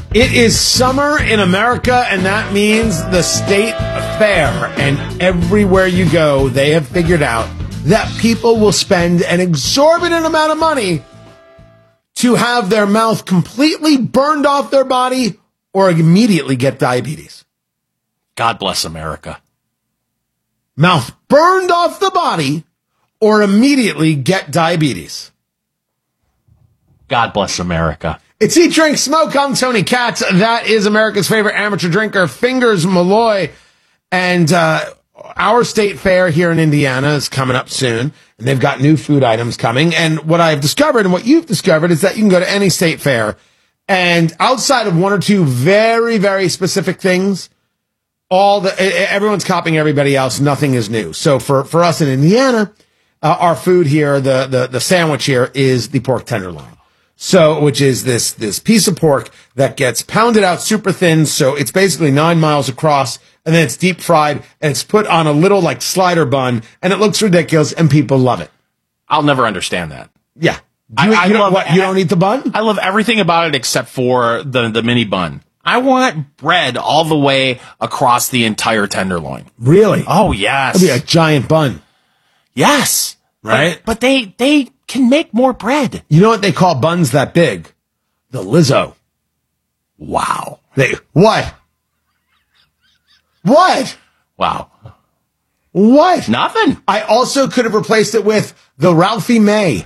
It is summer in America, and that means the state fair. And everywhere you go, they have figured out that people will spend an exorbitant amount of money to have their mouth completely burned off their body or immediately get diabetes. God bless America. Mouth burned off the body or immediately get diabetes. God bless America. It's Eat, Drink, Smoke. I'm Tony Katz. That is America's favorite amateur drinker, Fingers Malloy. And our state fair here in Indiana is coming up soon. And they've got new food items coming. And what I've discovered and what you've discovered is that you can go to any state fair. And outside of one or two very, very specific things, everyone's copying everybody else. Nothing is new. So for us in Indiana, our food here, the sandwich here is the pork tenderloin. So, which is this piece of pork that gets pounded out super thin. So it's basically 9 miles across, and then it's deep fried, and it's put on a little like slider bun, and it looks ridiculous, and people love it. I'll never understand that. Yeah. You don't eat the bun? I love everything about it except for the mini bun. I want bread all the way across the entire tenderloin. Really? Oh, yes. That'd be a giant bun. Yes. Right? But they can make more bread. You know what they call buns that big? The Lizzo. Wow. What? What? Wow. What? Nothing. I also could have replaced it with the Ralphie May.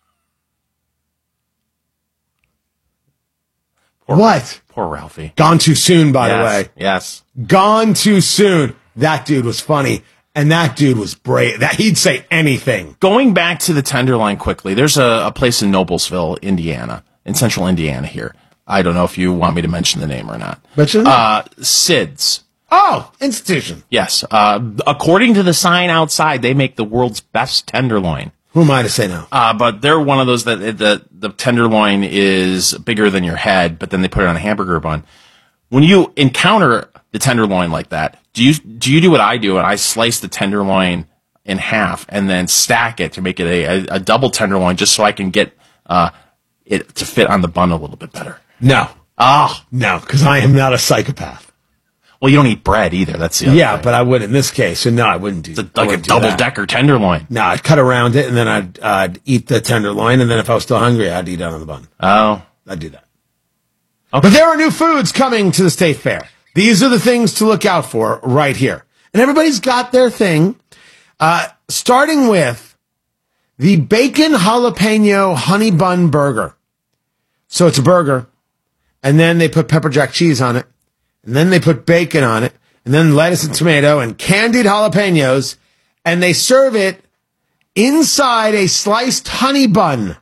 What? Poor Ralphie. Gone too soon, by the way. Yes. Gone too soon. That dude was funny. And that dude was brave. That he'd say anything. Going back to the tenderloin quickly, there's a place in Noblesville, Indiana, in central Indiana here. I don't know if you want me to mention the name or not. Sid's. Oh, institution. Yes. According to the sign outside, they make the world's best tenderloin. Who am I to say no? But they're one of those that the tenderloin is bigger than your head, but then they put it on a hamburger bun. When you encounter the tenderloin like that, do you do what I do, and I slice the tenderloin in half and then stack it to make it a double tenderloin, just so I can get it to fit on the bun a little bit better? No. Oh, no, because I am not a psychopath. Well, you don't eat bread either. That's the other thing. But I would in this case. So no, I wouldn't do. It's like a double-decker tenderloin. No, I'd cut around it, and then I'd eat the tenderloin, and then if I was still hungry, I'd eat it on the bun. Oh. I'd do that. Okay. But there are new foods coming to the state fair. These are the things to look out for right here. And everybody's got their thing, starting with the bacon jalapeno honey bun burger. So it's a burger, and then they put pepper jack cheese on it, and then they put bacon on it, and then lettuce and tomato and candied jalapenos, and they serve it inside a sliced honey bun.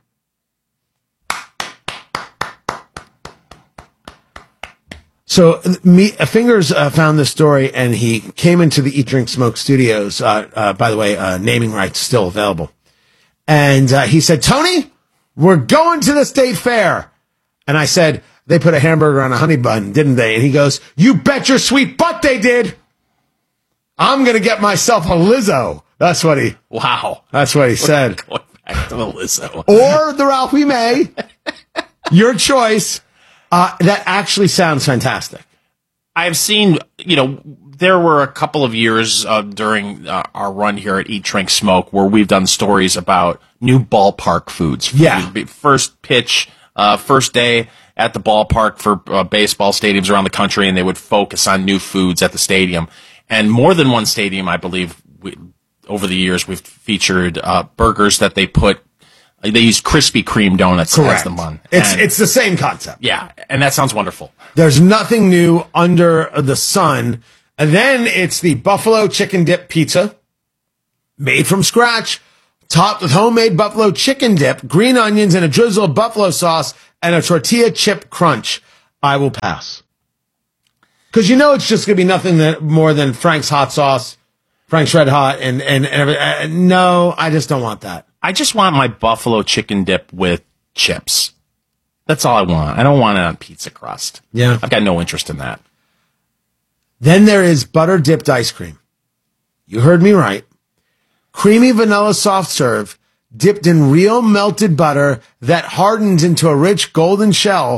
So Fingers found this story, and he came into the Eat, Drink, Smoke studios. By the way, naming rights still available. And he said, Tony, we're going to the state fair. And I said, they put a hamburger on a honey bun, didn't they? And he goes, you bet your sweet butt they did. I'm going to get myself a Lizzo. That's what he said. Going back to the Lizzo. Or the Ralphie May. Your choice. That actually sounds fantastic. I've seen, there were a couple of years during our run here at Eat, Drink, Smoke where we've done stories about new ballpark foods. Yeah. First pitch, first day at the ballpark for baseball stadiums around the country, and they would focus on new foods at the stadium. And more than one stadium, I believe, over the years, we've featured burgers that they use Krispy Kreme donuts as the bun. It's the same concept. Yeah, and that sounds wonderful. There's nothing new under the sun. And then it's the buffalo chicken dip pizza, made from scratch, topped with homemade buffalo chicken dip, green onions, and a drizzle of buffalo sauce, and a tortilla chip crunch. I will pass. Because it's just going to be nothing more than Frank's hot sauce, Frank's Red Hot, and everything. No, I just don't want that. I just want my buffalo chicken dip with chips. That's all I want. I don't want it on pizza crust. Yeah. I've got no interest in that. Then there is butter dipped ice cream. You heard me right. Creamy vanilla soft serve dipped in real melted butter that hardens into a rich golden shell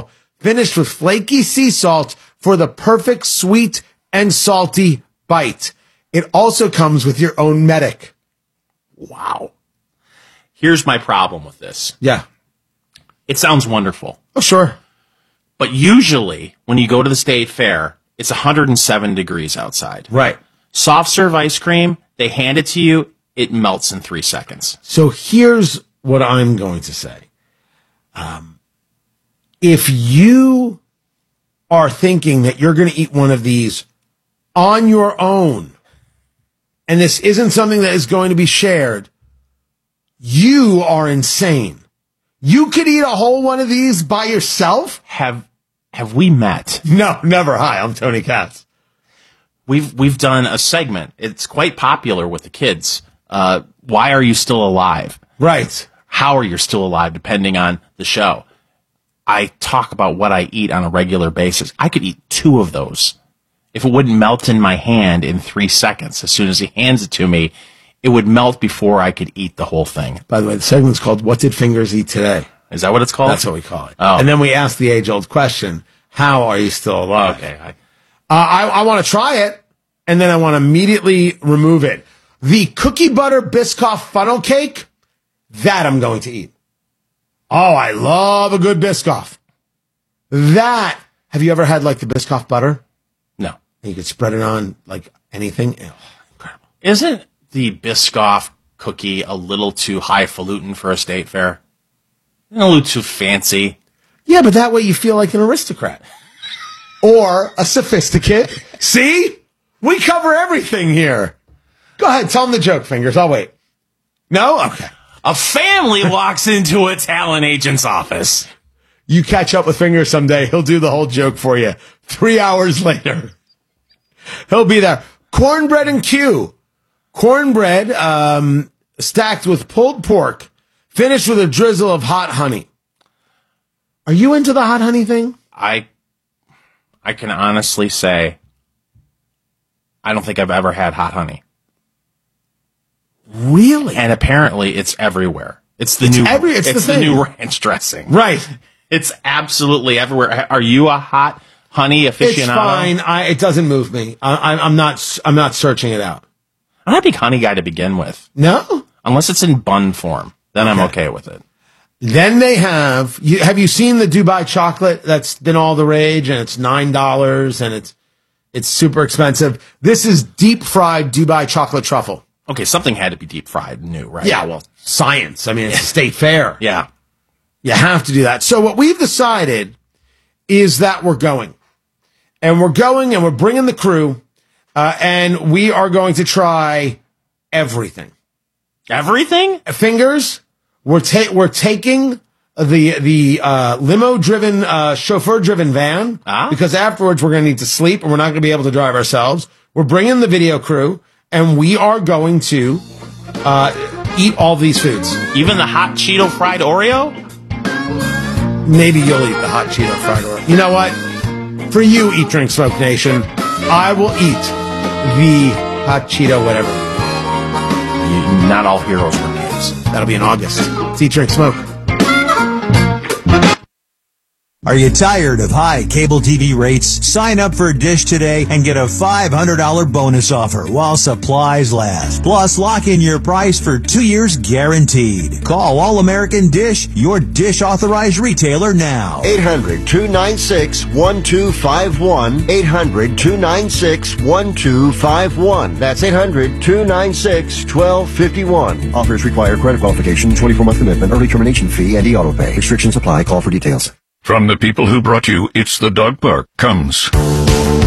finished with flaky sea salt for the perfect sweet and salty bite. It also comes with your own medic. Wow. Here's my problem with this. Yeah. It sounds wonderful. Oh, sure. But usually, when you go to the state fair, it's 107 degrees outside. Right. Soft serve ice cream, they hand it to you, it melts in 3 seconds. So here's what I'm going to say. If you are thinking that you're going to eat one of these on your own, and this isn't something that is going to be shared, you are insane. You could eat a whole one of these by yourself? Have we met? No, never. Hi, I'm Tony Katz. We've done a segment. It's quite popular with the kids. Why are you still alive? Right. How are you still alive, depending on the show. I talk about what I eat on a regular basis. I could eat 2 of those. If it wouldn't melt in my hand in 3 seconds, as soon as he hands it to me, it would melt before I could eat the whole thing. By the way, the segment's called What Did Fingers Eat Today? Is that what it's called? That's what we call it. Oh. And then we ask the age-old question, how are you still alive? Okay. I want to try it, and then I want to immediately remove it. The cookie butter Biscoff funnel cake, that I'm going to eat. Oh, I love a good Biscoff. That, have you ever had like the Biscoff butter? No. And you could spread it on like anything. Oh, incredible. Isn't the Biscoff cookie a little too highfalutin for a state fair? A little too fancy. Yeah, but that way you feel like an aristocrat. Or a sophisticate. See? We cover everything here. Go ahead, tell them the joke, Fingers. I'll wait. No? Okay. A family walks into a talent agent's office. You catch up with Fingers someday, he'll do the whole joke for you. 3 hours later. He'll be there. Cornbread and Q. Cornbread, stacked with pulled pork, finished with a drizzle of hot honey. Are you into the hot honey thing? I can honestly say I don't think I've ever had hot honey. Really? And apparently it's everywhere. It's the new ranch dressing. Right. It's absolutely everywhere. Are you a hot honey aficionado? It's fine. It doesn't move me. I'm not searching it out. I'm not a big honey guy to begin with. No? Unless it's in bun form. Then I'm okay with it. Then they have you seen the Dubai chocolate that's been all the rage, and it's $9 and it's super expensive. This is deep fried Dubai chocolate truffle. Okay, something had to be deep fried and new, right? Yeah, well, science. I mean, it's a state fair. Yeah. You have to do that. So what we've decided is that we're going. And we're bringing the crew, and we are going to try everything. Everything? Fingers, we're taking the limo-driven, chauffeur-driven van, because afterwards we're going to need to sleep, and we're not going to be able to drive ourselves. We're bringing the video crew, and we are going to eat all these foods. Even the hot Cheeto fried Oreo? Maybe you'll eat the hot Cheeto fried Oreo. You know what? For you, Eat, Drink, Smoke Nation, I will eat the hot Cheeto whatever. Not all heroes wear capes. That'll be in August. It's Eat, Drink, Smoke. Are you tired of high cable TV rates? Sign up for Dish today and get a $500 bonus offer while supplies last. Plus, lock in your price for 2 years guaranteed. Call All American Dish, your Dish authorized retailer now. 800-296-1251. 800-296-1251. That's 800-296-1251. Offers require credit qualification, 24-month commitment, early termination fee, and e-auto pay. Restrictions apply. Call for details. From the people who brought you It's the Dog Park comes